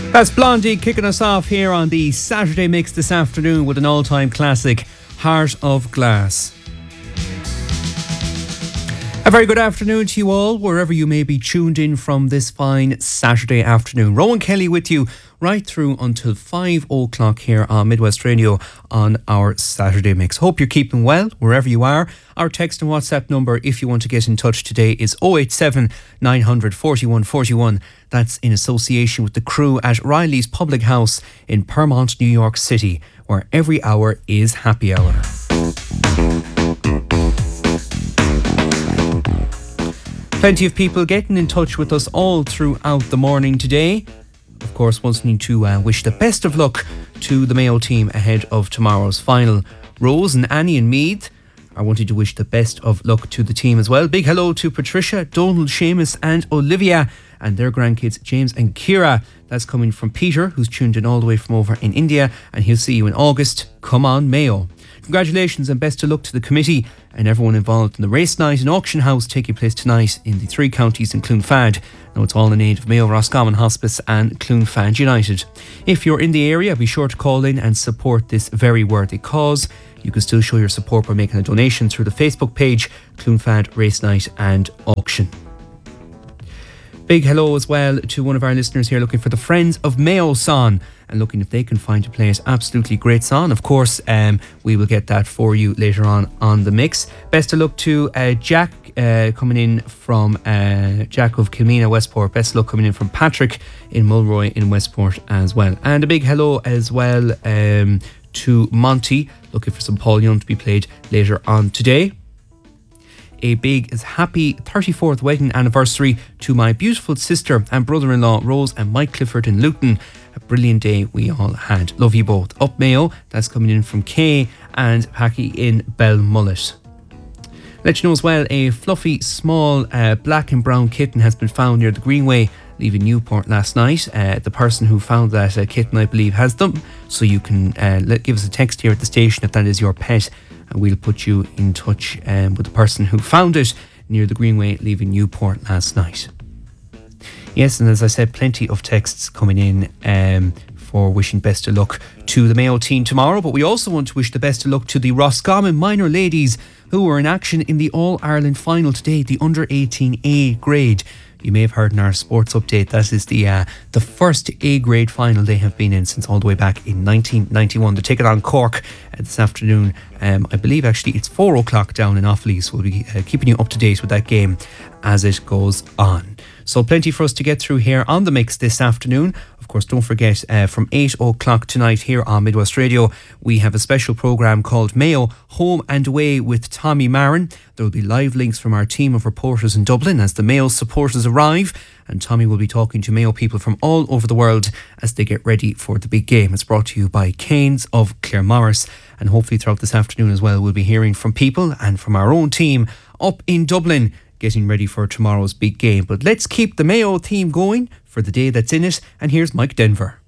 That's Blondie kicking us off here on the Saturday Mix this afternoon with an all-time classic, Heart of Glass. A very good afternoon to you all, wherever you may be tuned in from this fine Saturday afternoon. Rowan Kelly with you right through until 5 o'clock here on Midwest Radio on our Saturday Mix. Hope you're keeping well wherever you are. Our text and WhatsApp number, if you want to get in touch today, is 087 900 41 41. That's in association with the crew at Riley's Public House in Permont, New York City, where every hour is happy hour. Plenty of people getting in touch with us all throughout the morning today. Of course, wanting to wish the best of luck to the Mayo team ahead of tomorrow's final. Rose and Annie and Meath are wanting to wish the best of luck to the team as well. Big hello to Patricia, Donald, Seamus and Olivia and their grandkids James and Kira. That's coming from Peter, who's tuned in all the way from over in India, and he'll see you in August. Come on, Mayo. Congratulations and best of luck to the committee and everyone involved in the race night and auction house taking place tonight in the three counties in Clonfad. Now it's all in aid of Mayo Roscommon Hospice and Clonfad United. If you're in the area, be sure to call in and support this very worthy cause. You can still show your support by making a donation through the Facebook page, Clonfad Race Night and Auction. Big hello as well to one of our listeners here looking for the Friends of Mayo song and looking if they can find to play it. Absolutely great song. Of course, we will get that for you later on the mix. Best of luck to Jack coming in from Jack of Kilmena, Westport. Best of luck coming in from Patrick in Mulroy in Westport as well. And a big hello as well to Monty, looking for some Paul Young to be played later on today. A big happy 34th wedding anniversary to my beautiful sister and brother-in-law Rose and Mike Clifford in Luton. A brilliant day we all had. Love you both. Up Mayo, that's coming in from Kay and Packy in Belmullet. Let you know as well, a fluffy small black and brown kitten has been found near the Greenway leaving Newport last night. The person who found that kitten, I believe, has them, so you can give us a text here at the station if that is your pet, and we'll put you in touch with the person who found it near the Greenway leaving Newport last night. Yes, and as I said, plenty of texts coming in for wishing best of luck to the Mayo team tomorrow, but we also want to wish the best of luck to the Roscommon minor ladies who were in action in the All-Ireland final today, the under-18A grade. You may have heard in our sports update that is the first A grade final they have been in since all the way back in 1991. They're taking on Cork this afternoon. I believe actually it's 4 o'clock down in Offaly, so we'll be keeping you up to date with that game as it goes on. So plenty for us to get through here on the mix this afternoon. Of course, don't forget, from 8 o'clock tonight here on Midwest Radio, we have a special programme called Mayo Home and Away with Tommy Marin. There will be live links from our team of reporters in Dublin as the Mayo supporters arrive, and Tommy will be talking to Mayo people from all over the world as they get ready for the big game. It's brought to you by Canes of Claremorris, and hopefully throughout this afternoon as well, we'll be hearing from people and from our own team up in Dublin getting ready for tomorrow's big game. But let's keep the Mayo team going for the day that's in it, and here's Mike Denver.